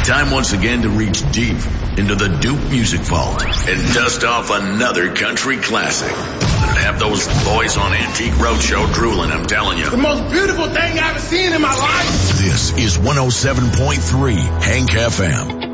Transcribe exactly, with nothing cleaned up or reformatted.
Time once again to reach deep into the Duke Music Vault and dust off another country classic. And have those boys on Antique Roadshow drooling, I'm telling you. The most beautiful thing I've ever seen in my life. This is one oh seven point three Hank F M.